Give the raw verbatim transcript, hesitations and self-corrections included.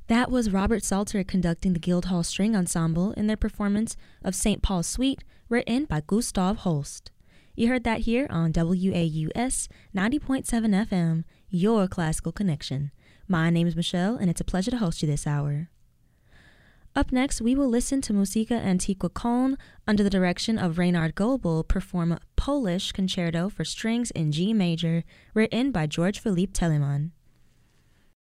That was Robert Salter conducting the Guildhall String Ensemble in their performance of Saint Paul's Suite, written by Gustav Holst. You heard that here on W A U S ninety point seven F M, your classical connection. My name is Michelle, and it's a pleasure to host you this hour. Up next, we will listen to Musica Antiqua Köln under the direction of Reinhard Goebel perform Polish Concerto for Strings in G Major, written by George Philipp Telemann.